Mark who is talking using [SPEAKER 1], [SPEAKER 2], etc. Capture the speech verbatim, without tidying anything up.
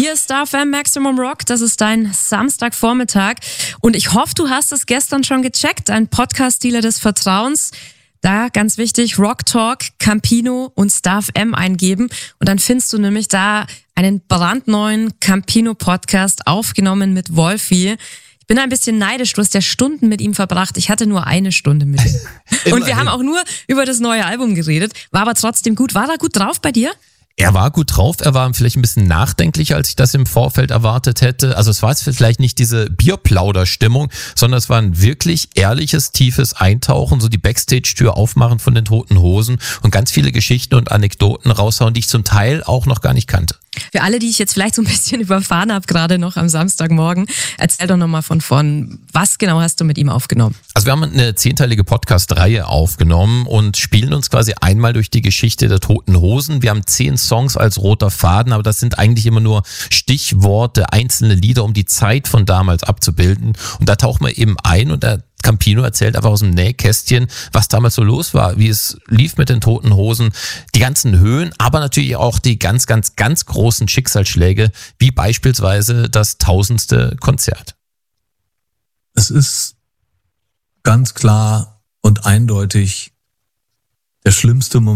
[SPEAKER 1] Hier ist Star F M Maximum Rock, das ist dein Samstagvormittag und ich hoffe, du hast es gestern schon gecheckt, ein Podcast-Dealer des Vertrauens. Da ganz wichtig, Rock Talk, Campino und Star F M eingeben und dann findest du nämlich da einen brandneuen Campino-Podcast aufgenommen mit Wolfi. Ich bin ein bisschen neidisch, du hast ja Stunden mit ihm verbracht, ich hatte nur eine Stunde mit ihm. Und wir haben auch nur über das neue Album geredet, war aber trotzdem gut. War er gut drauf bei dir?
[SPEAKER 2] Er war gut drauf, er war vielleicht ein bisschen nachdenklicher, als ich das im Vorfeld erwartet hätte. Also es war jetzt vielleicht nicht diese Bierplauderstimmung, sondern es war ein wirklich ehrliches, tiefes Eintauchen, so die Backstage-Tür aufmachen von den Toten Hosen und ganz viele Geschichten und Anekdoten raushauen, die ich zum Teil auch noch gar nicht kannte.
[SPEAKER 1] Für alle, die ich jetzt vielleicht so ein bisschen überfahren habe, gerade noch am Samstagmorgen, erzähl doch nochmal von vorn, was genau hast du mit ihm aufgenommen?
[SPEAKER 2] Also wir haben eine zehnteilige Podcast-Reihe aufgenommen und spielen uns quasi einmal durch die Geschichte der Toten Hosen. Wir haben zehn Songs als roter Faden, aber das sind eigentlich immer nur Stichworte, einzelne Lieder, um die Zeit von damals abzubilden. Und da tauchen wir eben ein und da Campino erzählt einfach aus dem Nähkästchen, was damals so los war, wie es lief mit den Toten Hosen, die ganzen Höhen, aber natürlich auch die ganz, ganz, ganz großen Schicksalsschläge, wie beispielsweise das tausendste Konzert.
[SPEAKER 3] Es ist ganz klar und eindeutig der schlimmste Moment